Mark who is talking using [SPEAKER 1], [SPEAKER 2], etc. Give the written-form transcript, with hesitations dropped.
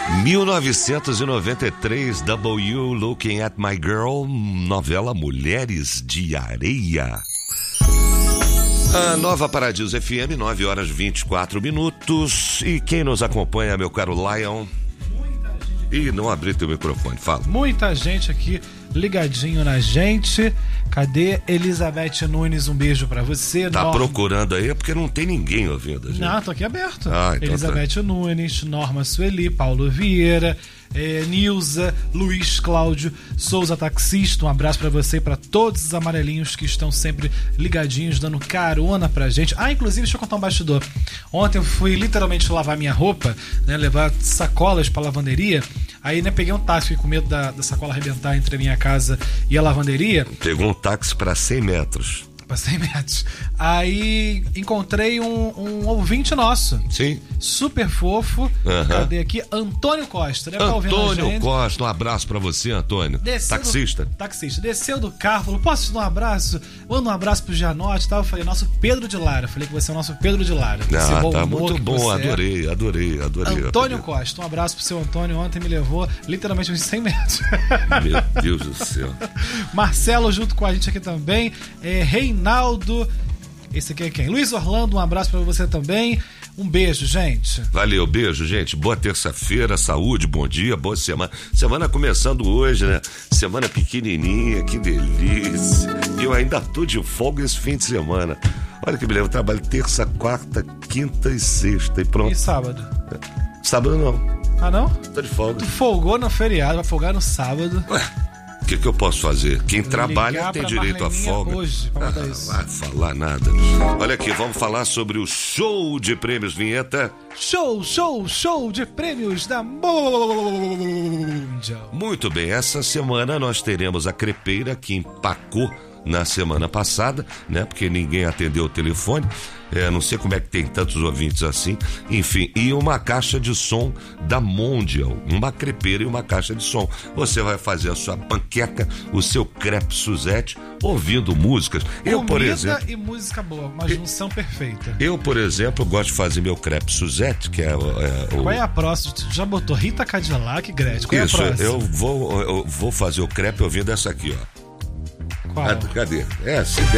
[SPEAKER 1] 1993, W Looking at My Girl, novela Mulheres de Areia. A Nova Paradiso FM, 9h24. E quem nos acompanha, meu caro Lion? Ih, não abri teu microfone, fala.
[SPEAKER 2] Muita gente aqui ligadinho na gente. Cadê Elizabeth Nunes? Um beijo pra você.
[SPEAKER 1] Tá procurando aí? É porque não tem ninguém ouvindo a gente.
[SPEAKER 2] Não, tô aqui aberto.
[SPEAKER 1] Então
[SPEAKER 2] Elizabeth Nunes, Norma Sueli, Paulo Vieira, Nilza, Luiz Cláudio Souza, taxista. Um abraço pra você e pra todos os amarelinhos que estão sempre ligadinhos, dando carona pra gente. Inclusive, deixa eu contar um bastidor. Ontem eu fui literalmente lavar minha roupa, né, levar sacolas pra lavanderia. Aí, né, peguei um táxi com medo da sacola arrebentar entre a minha casa e a lavanderia.
[SPEAKER 1] Pegou um táxi para 100 metros.
[SPEAKER 2] Para 100 metros. Aí encontrei um ouvinte nosso.
[SPEAKER 1] Sim.
[SPEAKER 2] Super fofo. Cadê aqui? Antônio Costa, né?
[SPEAKER 1] Antônio Costa, um abraço pra você, Antônio. Taxista.
[SPEAKER 2] Taxista. Desceu do carro, falou: posso te dar um abraço? Manda um abraço pro Gianotti e tal. Eu falei: nosso Pedro de Lara. Falei que você é o nosso Pedro de Lara.
[SPEAKER 1] Tá muito bom, adorei.
[SPEAKER 2] Antônio Costa, um abraço pro seu Antônio. Ontem me levou literalmente uns 100 metros.
[SPEAKER 1] Meu Deus do céu.
[SPEAKER 2] Marcelo junto com a gente aqui também. Reinaldo. Esse aqui é quem? Luiz Orlando, um abraço pra você também. Um beijo, gente.
[SPEAKER 1] Valeu, beijo, gente. Boa terça-feira, saúde, bom dia, boa semana. Semana começando hoje, né? Semana pequenininha, que delícia. Eu ainda tô de folga esse fim de semana. Olha que beleza, eu trabalho terça, quarta, quinta e sexta e pronto.
[SPEAKER 2] E sábado?
[SPEAKER 1] Sábado não.
[SPEAKER 2] Ah, não?
[SPEAKER 1] Tô de folga.
[SPEAKER 2] Tu folgou no feriado, vai folgar no sábado.
[SPEAKER 1] Ué, o que eu posso fazer? Quem trabalha tem direito à folga.
[SPEAKER 2] Hoje, pra isso.
[SPEAKER 1] Vai falar nada. Olha aqui, vamos falar sobre o show de prêmios, vinheta.
[SPEAKER 2] Show de prêmios da Mundial.
[SPEAKER 1] Muito bem, essa semana nós teremos a crepeira que empacou na semana passada, né? Porque ninguém atendeu o telefone. Não sei como é que tem tantos ouvintes assim. Enfim, e uma caixa de som da Mondial. Uma crepeira e uma caixa de som. Você vai fazer a sua panqueca, o seu crepe Suzette, ouvindo músicas. Eu, por exemplo,
[SPEAKER 2] e música boa, uma junção perfeita.
[SPEAKER 1] Eu, por exemplo, gosto de fazer meu crepe Suzette, que é o...
[SPEAKER 2] Qual é a próxima? Já botou Rita Cadillac, Gretchen? Qual
[SPEAKER 1] Isso,
[SPEAKER 2] é a próxima?
[SPEAKER 1] eu vou fazer o crepe ouvindo essa aqui, ó.
[SPEAKER 2] Qual?
[SPEAKER 1] Cadê? Essa.